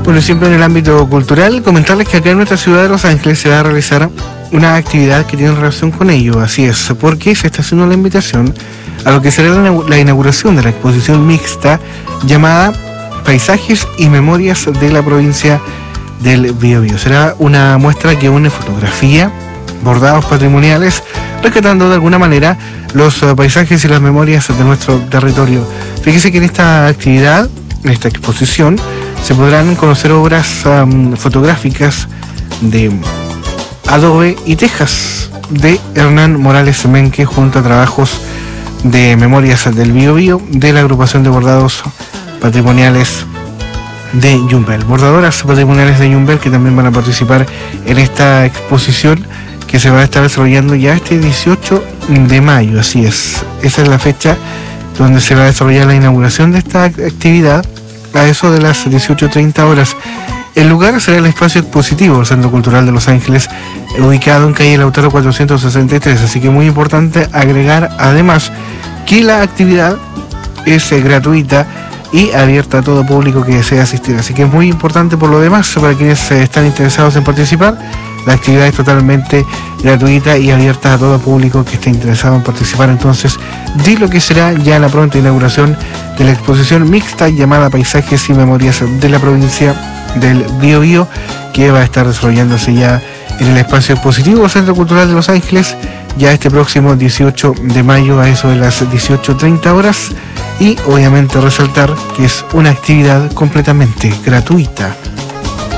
Bueno, siempre en el ámbito cultural, comentarles que acá en nuestra ciudad de Los Ángeles se va a realizar una actividad que tiene relación con ello, así es, porque se está haciendo la invitación a lo que será la inauguración de la exposición mixta llamada Paisajes y Memorias de la provincia del Biobío. Será una muestra que une fotografía, bordados patrimoniales, rescatando de alguna manera los paisajes y las memorias de nuestro territorio. Fíjese que en esta actividad, en esta exposición, se podrán conocer obras fotográficas de adobe y tejas de Hernán Morales Menque junto a trabajos de memorias del Biobío de la agrupación de bordados patrimoniales de Yumbel. Bordadoras patrimoniales de Yumbel que también van a participar en esta exposición que se va a estar desarrollando ya este 18 de mayo, así es. Esa es la fecha donde se va a desarrollar la inauguración de esta actividad a eso de las 18:30 horas. El lugar será el espacio expositivo del Centro Cultural de Los Ángeles, ubicado en calle Lautaro 463, así que muy importante agregar además que la actividad es gratuita y abierta a todo público que desee asistir, así que es muy importante por lo demás para quienes están interesados en participar. La actividad es totalmente gratuita y abierta a todo público que esté interesado en participar entonces de lo que será ya la pronta inauguración de la exposición mixta llamada Paisajes y Memorias de la provincia del Biobío, que va a estar desarrollándose ya en el espacio expositivo del Centro Cultural de Los Ángeles ya este próximo 18 de mayo a eso de las 18:30 horas, y obviamente resaltar que es una actividad completamente gratuita.